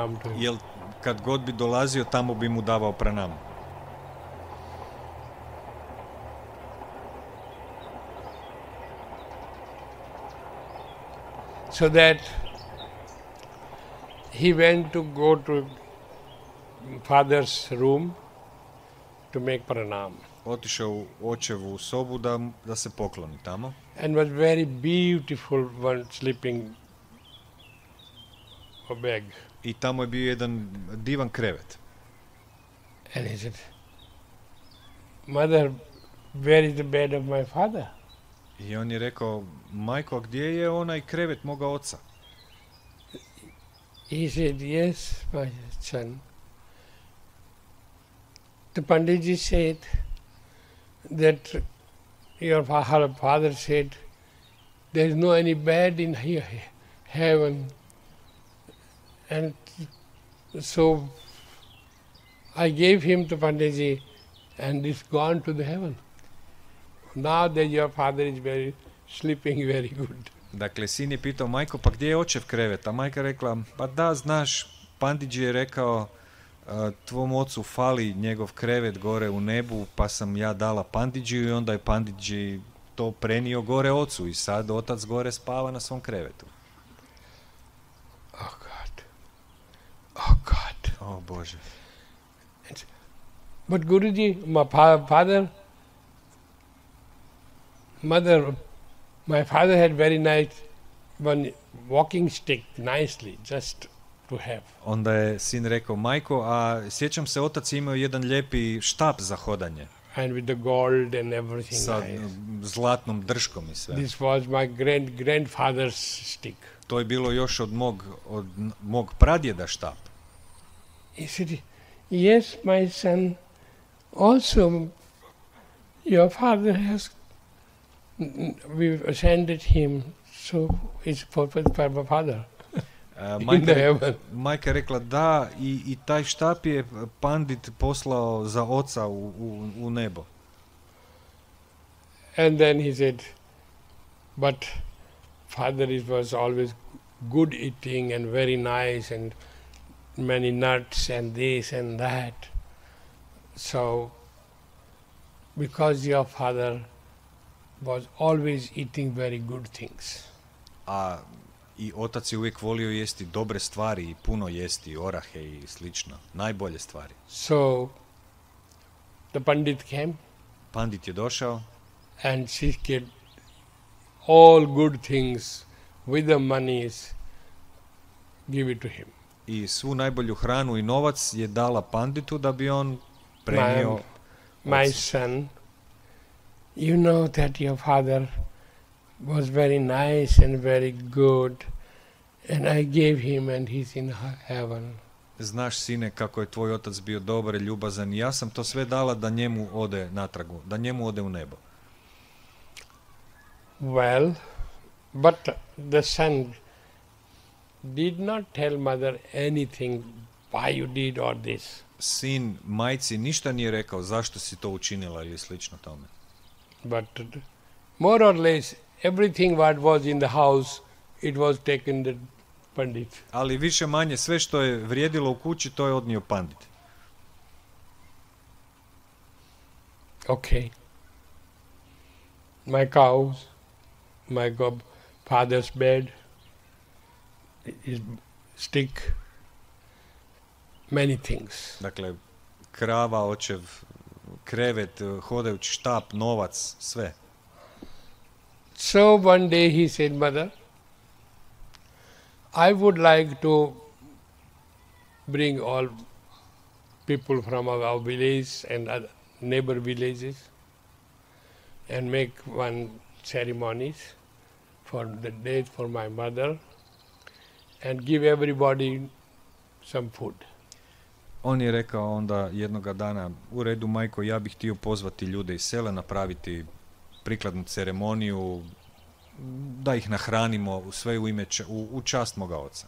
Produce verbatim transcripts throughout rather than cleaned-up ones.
pranam to him. Jel kad god bi dolazio, tamo bi mu davao pranam. So that he went to go to father's room to make pranam. Otišao u očevu sobu da, da se pokloni tamo. And was very beautiful one sleeping bag. I tamo je bio jedan divan krevet. And he said, Mother, where is the bed of my father? I on je rekao, majko, gdje je onaj krevet moga oca? He said, yes, my son. The Panditji said that your father said there is no any bed in he- heaven, and so I gave him to Panditji and it's gone to the heaven. Now that your father is very sleeping very good. Dakle, sin je pitao, majko, pa gdje je očev krevet? A majka rekla, pa da, znaš, Panditji je rekao, tvom ocu fali njegov krevet gore u nebu, pa sam ja dala Panditjiju i onda je Panditji to prenio gore ocu i sad otac gore spava na svom krevetu. Oh God. Oh God. O Bože. But Guruji, my fa- father, mother, my father had very nice one walking stick, nicely, just to have. Onda je sin rekao, majko, a sjećam se, otac imao jedan lijepi štap za hodanje. And with the gold and everything. Sa nice. zlatnom drškom i sve. This was my grand grandfather's stick. To je bilo još od mog, od mog pradjeda štap. He said, yes, my son, also your father has, we sent him, so it's for, for my father. Uh, In majka, the heaven. majka rekla da i, i taj štap je Pandit poslao za oca u, u, u nebo. And then he said, but father is, was always good eating and very nice and many nuts and this and that. So, because your father was always eating very good things. A i otac je uvijek volio jesti dobre stvari i puno jesti orahe i slično, najbolje stvari. So, the Pandit came Pandit je došao and she get all good things with the monies, give it to him. i svu najbolju hranu i novac je dala Panditu da bi on prenio My, my son, you know that your father was very nice and very good, and I gave him and he's in heaven. Znaš, sine, kako je tvoj otac bio dobar i ljubazan i ja sam to sve dala da njemu ode natragu, da njemu ode u nebo. Well, but the son did not tell mother anything why you did all this. Sin majci ništa nije rekao zašto si to učinila ili slično tome. But more or less everything what was in the house, it was taken the Pandit. Ali više manje sve što je vrijedilo u kući to je odnio Pandit. Okay. My cows, my gob, father's bed, his stick, many things. Dakle, krava, očev, krevet, hodajući štap, novac, sve. So one day he said, Mother, I would like to bring all people from our village and other neighbor villages and make one ceremonies for the date for my mother and give everybody some food. On je rekao onda jednoga dana, u redu majko, ja bih htio pozvati ljude iz sela, napraviti prikladnu ceremoniju, da ih nahranimo u sve u ime, u, u čast moga oca.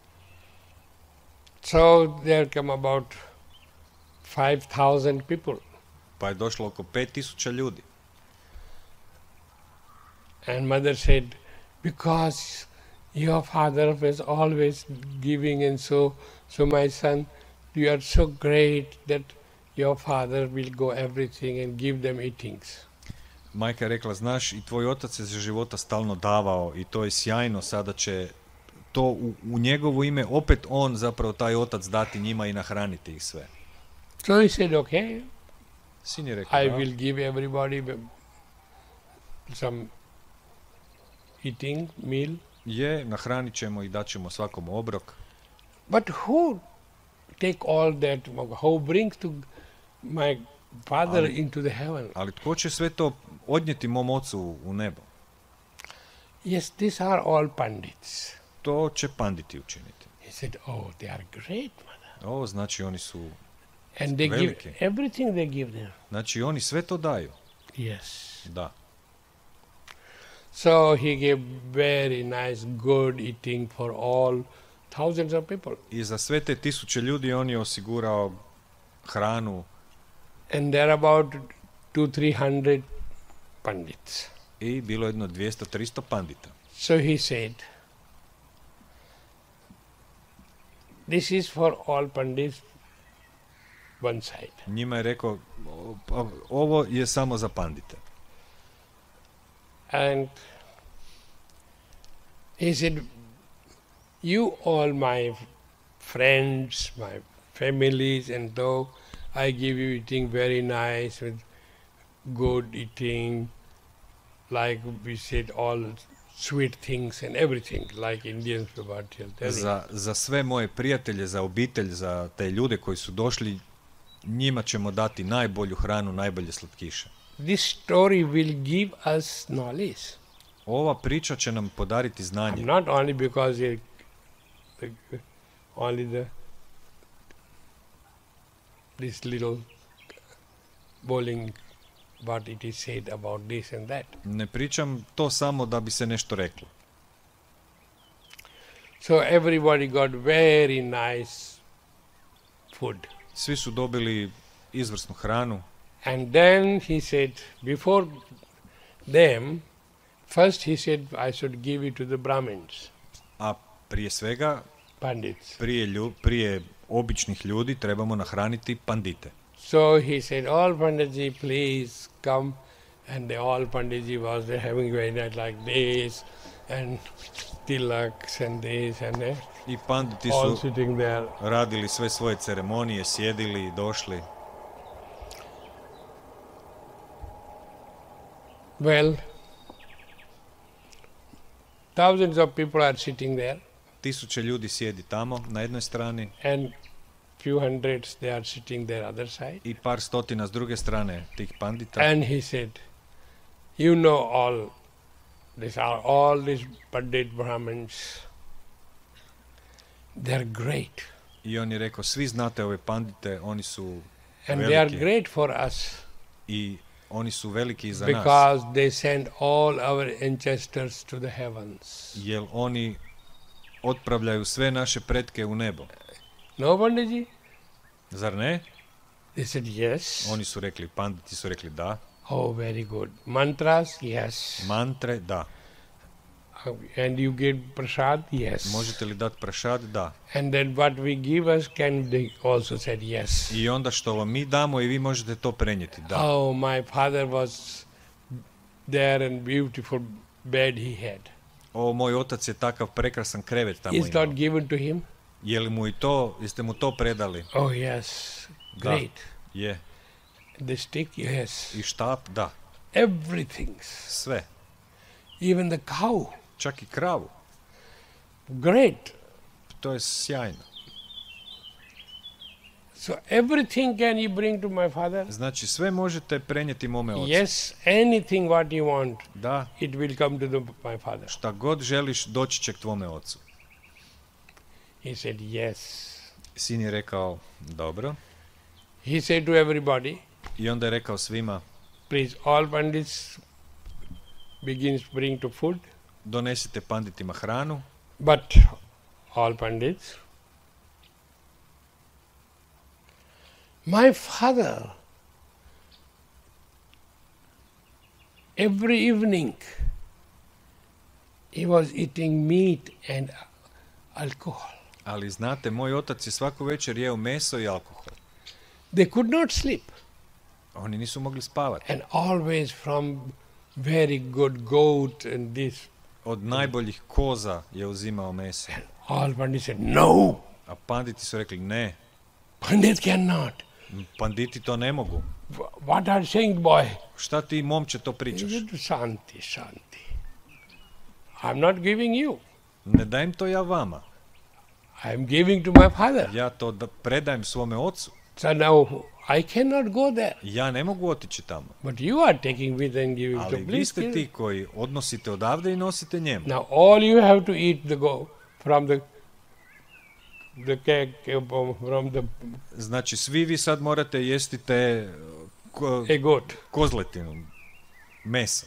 So there come about five thousand people. Pa je došlo oko pet tisuća ljudi. And mother said, because your father was always giving, and so, so my son, you are so great that your father will go everything and give them eatings. Majka je rekla, znaš, i tvoj otac je za života stalno davao i to je sjajno, sada će to u, u njegovo ime opet on, zapravo taj otac, dati njima i nahraniti ih sve. So he said, okay, Sin je rekao, I da, will give everybody some eating meal. je, nahranit ćemo i daćemo svakom obrok. But who take all that, who brings to my father Ali- into the heaven? Ali tko će sve to odnijeti mom ocu u nebo? Yes, these are all pandits. To će panditi učiniti. He said, oh, they are great, mother. Ovo znači oni su, And they Veliki. give everything they give them. znači oni sve to daju. Yes. Da. So he gave very nice, good eating for all thousands of people. I za sve te tisuće ljudi on je osigurao hranu And there are about two, three hundred pandits. i bilo je jedno dvjesto tristo pandita. So he said, this is for all pandits, one side. Njima je rekao, "O- o- ovo je samo za pandite." And he said, you all my friends, my families, and though I give you eating very nice with good eating, like we said, all sweet things and everything, like Indians about telling. Za, za sve moje prijatelje, za obitelj, za te ljude koji su došli, njima ćemo dati najbolju hranu, najbolje slatkiše. This story will give us knowledge. Ova priča će nam podariti znanje. Not only because it, the, only the this little bowling, what it is said about this and that. Ne pričam to samo da bi se nešto reklo. So everybody got very nice food. Svi su dobili izvrsnu hranu. And then he said, before them, first he said, I should give it to the Brahmins, A prije svega, Pandits. prije, lju, prije običnih ljudi trebamo nahraniti pandite. So he said, all Panditji, please come. And the all Panditji was there having very nice like this, and tilaks and this, and that, I panditi all su sitting there. radili sve svoje ceremonije, sjedili, došli. Well, thousands of people are sitting there, Tisuće ljudi sjedi tamo na jednoj strani and few hundreds they are sitting there other side. i par stotina s druge strane tih pandita. And he said, you know all, these are all these Pandit Brahmins, they're great. I on je rekao, svi znate ove pandite, oni su And they are veliki great for us i oni su veliki i za nas. because they send all our ancestors to the heavens. Jer oni otpravljaju sve naše pretke u nebo. No, Panditji? Zar ne? They said, yes. Oni su rekli, panditi su rekli da. Oh, very good. Mantras? Yes. Mantre, da. Uh, And you give prasad? Yes. Možete li dati prašad? Da. And then what we give us, can they also said yes. I onda što vam mi damo i vi možete to prenijeti? Da. Oh, my father was there and beautiful bed he had. O, moj otac je takav prekrasan krevet tamo Is imao. not given to him? Je li mu i to, jeste mu to predali? Oh, yes. Da. Great. Je. The stick? Yes. I štap? Da. Everything. Sve. Even the cow. Čak i kravu. Great. To je sjajno. So everything can you bring to my father? Znači, sve možete prenijeti mome ocu. Yes, anything what you want, Da, it will come to the, my father. šta god želiš, doći će k tvome ocu. He said, yes. Sin je rekao, dobro. He said to everybody, I onda je rekao svima, please, all pandits begins bring to food, donesite panditima hranu, but all pandits. My father, every evening, he was eating meat and alcohol. Ali znate, moj otac je svaku večer jeo meso i alkohol. They could not sleep. Oni nisu mogli spavati. And always from very good goat and this. Od najboljih koza je uzimao meso. And all pandits said, no. A panditi su rekli ne. Pandit cannot. Panditi to ne mogu. What are you saying, boy? Šta ti, momče, to pričaš? Shanti, shanti. I'm not giving you. Ne dajem to ja vama. I'm giving to my father. Ja to da predajem svome ocu. So now I cannot go there. Ja ne mogu otići tamo. But you are taking with and giving to Ali vi please. ste ti koji odnosite odavde i nosite njemu. Now all you have to eat the go from the the cake from the Znači, svi vi sad morate jesti te ko, a goat. kozletinu, meso.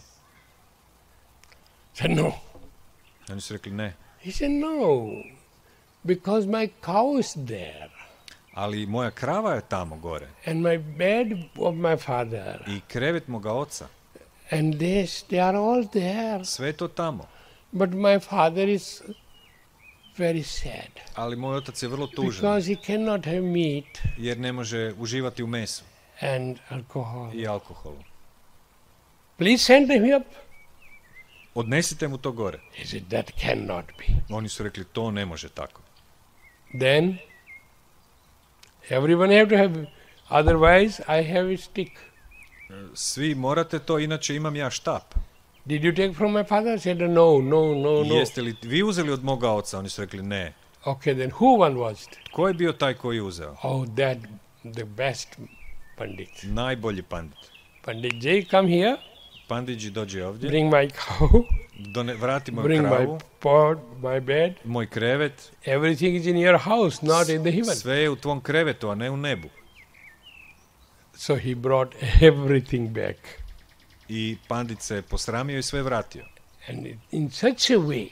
Said no. Oni su rekli ne. He said no, because my cow is there Ali moja krava je tamo gore. and my bed of my father I krevet moga oca. and this they are all there. Sve je to tamo. But my father is very sad Ali moj otac je vrlo tužan. because he cannot have meat Jer ne može uživati u mesu and alcohol. i alkoholu. Please send him up. Odnesite mu to gore. He said, that cannot be. Oni su rekli, to ne može tako. Then everyone have to have, otherwise I have a stick. Svi morate to, inače imam ja štap. Did you take from my father? I said, no, no, no, no. Jeste li vi uzeli od moga oca? Oni su rekli ne. Okay, then who one was it? Ko je bio taj koji je uzeo? Oh, that, the best Pandit. Najbolji pandit. Pandit Jay, come here, Panditji dođe ovdje, bring my cow, done, vrati moju bring kravu, my pot, my bed. moj krevet. Everything is in your house, not in the heaven. Sve je u tvom krevetu, a ne u nebu. So he brought everything back. I pandit se posramio i sve vratio. And in such a way,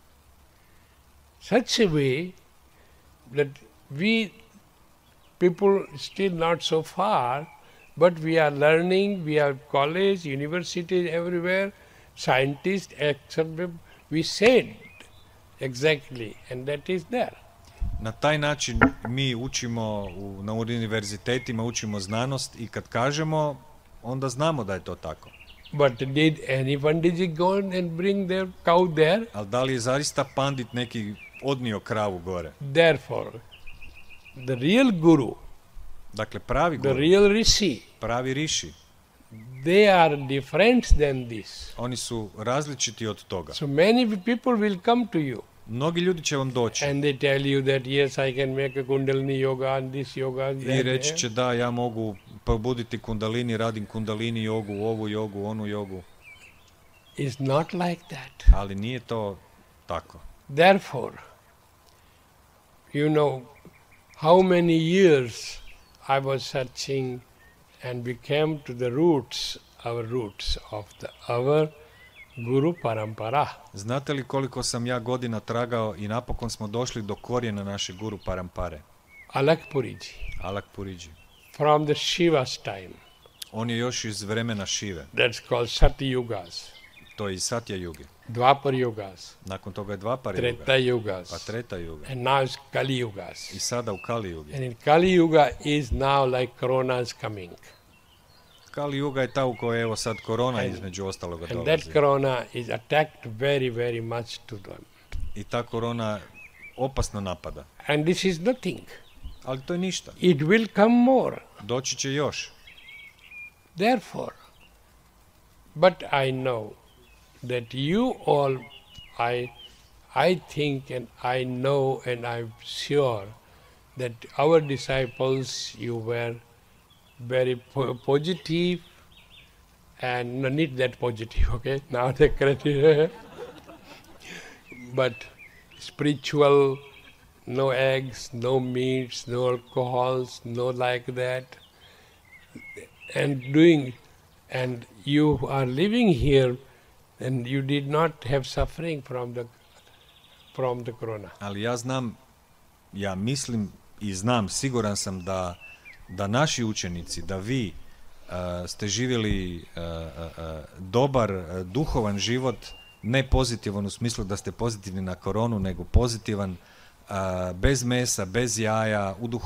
such a way that we people still not so far, but we are learning, we are college, universities everywhere, scientists, except we said exactly, and that is there. Na taj način mi učimo u, na univerzitetima, učimo znanost i kad kažemo, onda znamo da je to tako. But did any Panditji go and bring their cow there? Ali da li je zaista pandit neki odnio kravu gore? Therefore, the real Guru, Dakle, pravi the guru, real Rishi, pravi riši, they are different than this. oni su različiti od toga. So many people will come to you Mnogi ljudi će vam doći and they tell you that yes, I can make a Kundalini yoga and this yoga and i that. reći će da ja mogu probuditi kundalini, radim kundalini jogu, ovu jogu, onu jogu. It's not like that. Ali nije to tako. Therefore, you know, how many years I was searching and we came to the roots, our roots of the our Guru Parampara. Znate li koliko sam ja godina tragao i napokon smo došli do korijena naše Guru Parampare? Alakpuriji, Alak Puriji. from the Shiva's time. On je još iz vremena Šive. That's called Sati Yugas, To je iz Satya Yuge. Dvapar Yugas, Nakon toga je Dvapar Treta Yuga, pa Yugas, Treta Yuga. and now it's Kali Yugas. I sada u Kali Yugi. And in Kali Yuga is now like Corona is coming. Kali Yuga je ta u kojoj evo sad korona And- između ostaloga And that dolazi. Corona is attacked very, very much to them. I ta korona opasno napada. And this is nothing. Ali to je ništa. It will come more. Doći će još. Therefore, but I know that you all, I, I think and I know and I'm sure that our disciples, you were very po- positive and no need that positive, okay? Now the correct, but spiritual, no eggs, no meats, no alcohols, no like that, and doing, and you are living here, and you did not have suffering from the from the corona. Ali ja znam, ja mislim i znam, siguran sam da, da naši učenici, da vi uh, ste živjeli uh, uh, uh, dobar, uh, duhovan život ne pozitivan u smislu da ste pozitivni na koronu, nego pozitivan, a, bez mesa, bez jaja, u